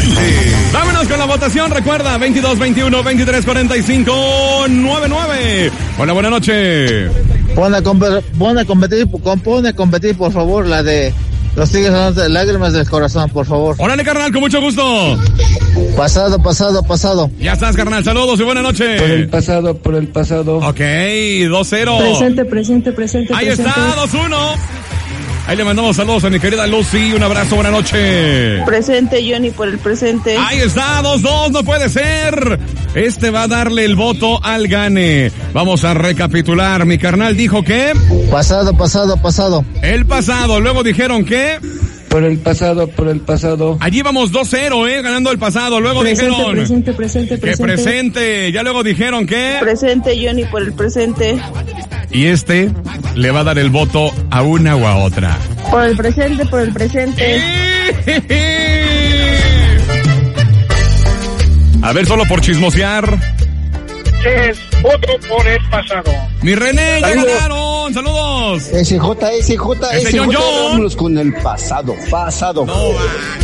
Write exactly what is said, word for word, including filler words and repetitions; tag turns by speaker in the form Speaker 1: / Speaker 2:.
Speaker 1: Vámonos con la votación. Recuerda, veintidós veintiuno veintitrés cuarenta y cinco noventa y nueve. Hola, buenas noches.
Speaker 2: Pon a, comp- pon a competir, pon a competir, por favor, la de Los Tigres de Lágrimas del Corazón, por favor.
Speaker 1: Órale, carnal, con mucho gusto.
Speaker 2: Pasado, pasado, pasado.
Speaker 1: Ya estás, carnal. Saludos y buenas noches.
Speaker 3: Por el pasado, por el pasado.
Speaker 1: Ok, dos cero.
Speaker 4: Presente, presente, presente.
Speaker 1: Ahí
Speaker 4: presente.
Speaker 1: está, dos uno. Ahí le mandamos saludos a mi querida Lucy. Un abrazo, buenas noches.
Speaker 5: Presente, Johnny, por el presente.
Speaker 1: Ahí está, dos dos, no puede ser. Este va a darle el voto al Gane. Vamos a recapitular. Mi carnal dijo que...
Speaker 2: Pasado, pasado, pasado.
Speaker 1: El pasado. Luego dijeron que...
Speaker 3: Por el pasado, por el pasado.
Speaker 1: Allí vamos dos cero, ¿eh? Ganando el pasado. Luego
Speaker 4: Presente,
Speaker 1: dijeron...
Speaker 4: presente, presente,
Speaker 1: Que
Speaker 4: presente.
Speaker 1: presente. Ya luego dijeron que...
Speaker 5: Presente, Johnny, por el presente.
Speaker 1: Y este le va a dar el voto a una o a otra.
Speaker 5: Por el presente, por el presente.
Speaker 1: A ver, solo por chismosear.
Speaker 6: Es voto por el pasado.
Speaker 1: Mi René, ya
Speaker 7: Saludos.
Speaker 1: ganaron. Saludos.
Speaker 7: S J, S J,
Speaker 1: Ese
Speaker 7: S
Speaker 1: John
Speaker 7: J,
Speaker 1: John.
Speaker 7: vámonos con el pasado, pasado.
Speaker 1: No, va.